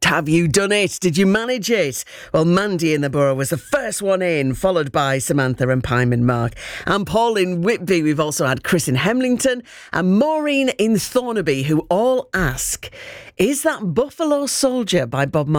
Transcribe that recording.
Have you done it? Did you manage it? Well, Mandy in the Borough was the first one in, followed by Samantha and Pyman Mark. And Paul in Whitby. We've also had Chris in Hemlington and Maureen in Thornaby, who all ask, is that Buffalo Soldier by Bob Marley